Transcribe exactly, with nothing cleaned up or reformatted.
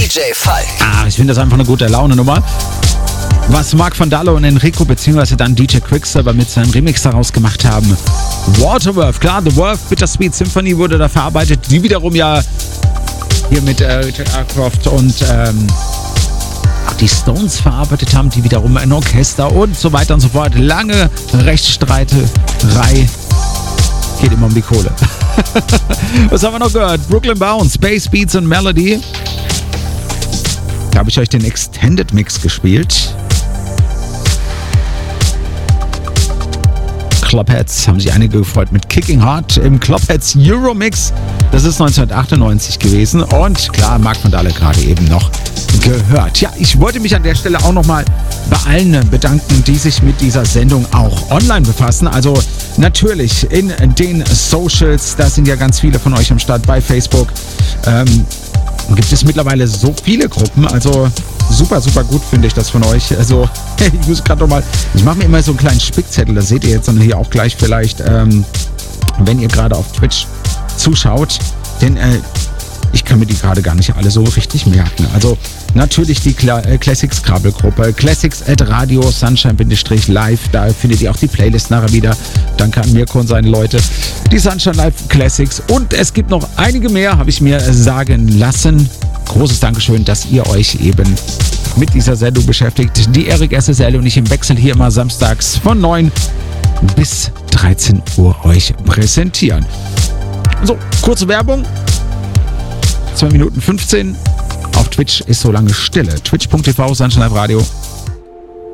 J Falk. Ah, ich finde das einfach eine gute Laune-Nummer. Was Mark van Dalle und Enrico beziehungsweise dann D J Quicksilver mit seinem Remix daraus gemacht haben. Waterworth, klar, The Worth, Bittersweet Symphony wurde da verarbeitet, die wiederum ja hier mit äh, Richard Ashcroft und ähm, die Stones verarbeitet haben, die wiederum ein Orchester und so weiter und so fort. Lange Rechtsstreiterei. Geht immer um die Kohle. Was haben wir noch gehört? Brooklyn Bounce, Bass Beats und Melody. Da habe ich euch den Extended Mix gespielt. Clubheads haben sich einige gefreut mit Kicking Hard im Clubheads Euromix. Das ist neunzehnhundertachtundneunzig gewesen. Und klar, Mark van Dalle gerade eben noch gehört. Ja, ich wollte mich an der Stelle auch nochmal bei allen bedanken, die sich mit dieser Sendung auch online befassen. Also natürlich in den Socials, da sind ja ganz viele von euch am Start bei Facebook. Ähm, gibt es mittlerweile so viele Gruppen, also super, super gut finde ich das von euch. Also ich muss gerade nochmal, ich mache mir immer so einen kleinen Spickzettel, das seht ihr jetzt dann hier auch gleich vielleicht, ähm, wenn ihr gerade auf Twitch zuschaut, denn äh, ich kann mir die gerade gar nicht alle so richtig merken. Also natürlich die Cla- äh, Classics Krabbelgruppe, Classics at Radio Sunshine-Live, da findet ihr auch die Playlist nachher wieder. Danke an Mirko und seine Leute. Die Sunshine Live Classics und es gibt noch einige mehr, habe ich mir sagen lassen. Großes Dankeschön, dass ihr euch eben mit dieser Sendung beschäftigt. Die Eric S S L und ich im Wechsel hier immer samstags von neun bis dreizehn Uhr euch präsentieren. So, kurze Werbung. zwei Minuten fünfzehn. Auf Twitch ist so lange Stille. Twitch punkt t v, Sunshine Live Radio.